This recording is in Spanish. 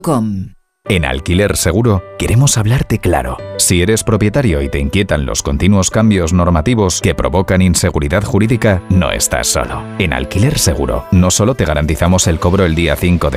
En Alquiler Seguro queremos hablarte claro. Si eres propietario y te inquietan los continuos cambios normativos que provocan inseguridad jurídica, no estás solo. En Alquiler Seguro no solo te garantizamos el cobro el día 5 de